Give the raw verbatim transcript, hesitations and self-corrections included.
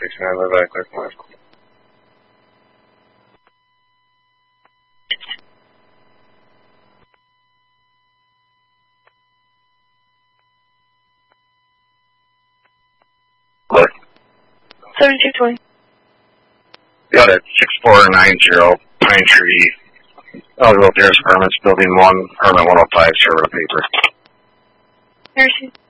sixty-nine, live back, clear for five. What? seventy-two twenty. Got it, six four nine zero, Pine Tree, Elderville Terrace Apartments, Building one, Apartment one oh five, server paper. Nursing.